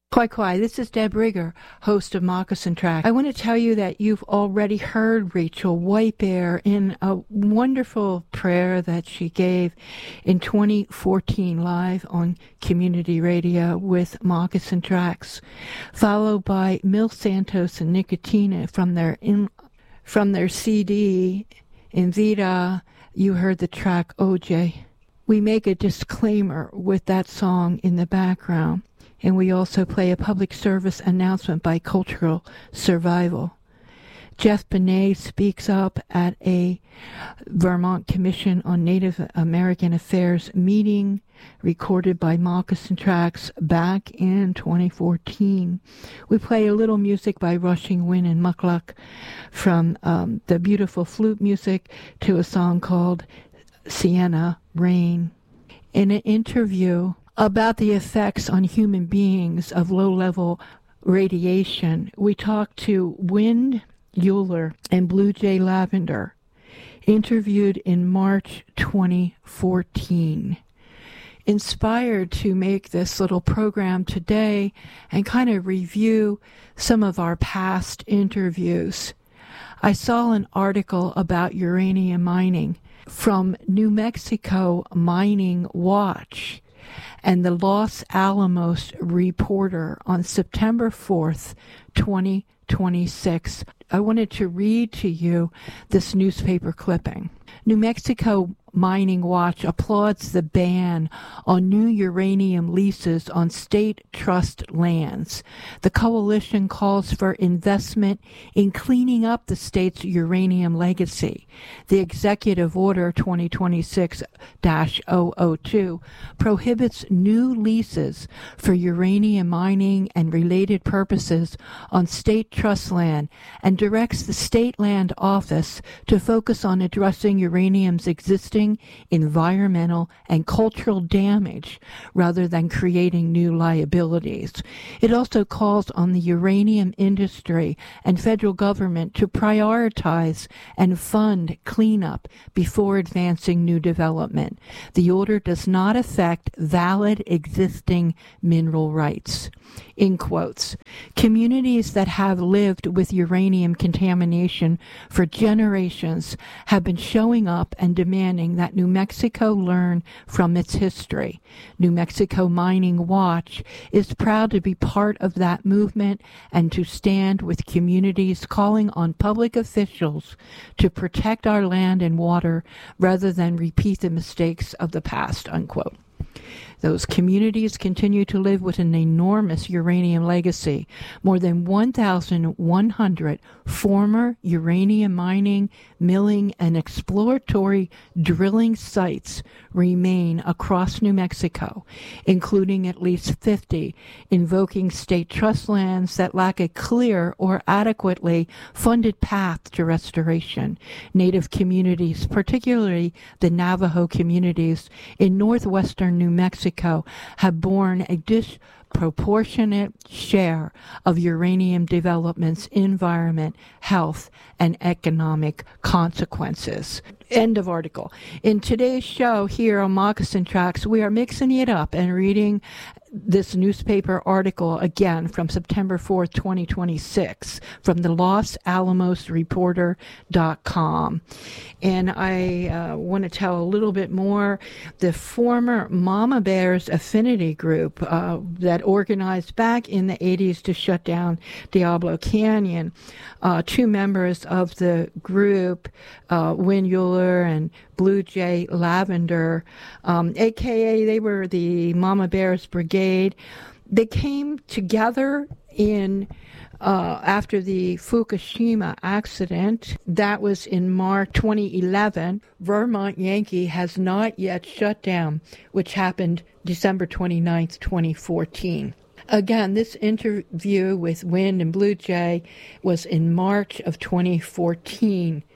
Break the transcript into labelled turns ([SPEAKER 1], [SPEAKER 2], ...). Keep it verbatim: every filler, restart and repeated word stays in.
[SPEAKER 1] Quai Quai, this is Deb Rigger, host of Moccasin Track. I want to tell you that you've already heard Rachel Whitebear in a wonderful prayer that she gave in twenty fourteen live on community radio with Moccasin Tracks, followed by Mil Santos and Nicotina from their in, from their C D in Vida. You heard the track O J. We make a disclaimer with that song in the background. And we also play a public service announcement by Cultural Survival. Jeff Benet speaks up at a Vermont Commission on Native American Affairs meeting recorded by Moccasin Tracks back in twenty fourteen. We play a little music by Rushing Wind and Mukluk, from um, the beautiful flute music to a song called Sienna Rain. In an interview about the effects on human beings of low-level radiation, we talked to Wynn Euler and Blue Jay Lavender, interviewed in March twenty fourteen. Inspired to make this little program today and kind of review some of our past interviews, I saw an article about uranium mining from New Mexico Mining Watch and the Los Alamos Reporter on September fourth, twenty twenty-six. I wanted to read to you this newspaper clipping. New Mexico Mining Watch applauds the ban on new uranium leases on state trust lands. The coalition calls for investment in cleaning up the state's uranium legacy. The Executive Order twenty twenty-six dash zero zero two prohibits new leases for uranium mining and related purposes on state trust land and directs the State Land Office to focus on addressing uranium's existing environmental and cultural damage rather than creating new liabilities. It also calls on the uranium industry and federal government to prioritize and fund cleanup before advancing new development. The order does not affect valid existing mineral rights. In quotes, communities that have lived with uranium contamination for generations have been showing up and demanding that New Mexico learn from its history. New Mexico Mining Watch is proud to be part of that movement and to stand with communities calling on public officials to protect our land and water rather than repeat the mistakes of the past, unquote. Those communities continue to live with an enormous uranium legacy. More than one thousand one hundred former uranium mining, milling, and exploratory drilling sites remain across New Mexico, including at least fifty invoking state trust lands that lack a clear or adequately funded path to restoration. Native communities, particularly the Navajo communities in northwestern New Mexico, have borne a disproportionate share of uranium development's environment, health, and economic consequences. End of article. In today's show here on Moccasin Tracks, we are mixing it up and reading this newspaper article again from September fourth, twenty twenty-six, from the Los Alamos Reporter dot com. And I uh, want to tell a little bit more. The former Mama Bears affinity group uh, that organized back in the eighties to shut down Diablo Canyon, uh, two members of the group, uh, Wynn Euler and Blue Jay Lavender, um, a k a they were the Mama Bears Brigade. They came together in uh, after the Fukushima accident. That was in March twenty eleven. Vermont Yankee has not yet shut down, which happened December twenty-ninth, twenty fourteen. Again, this interview with Wynn and Blue Jay was in March of twenty fourteen.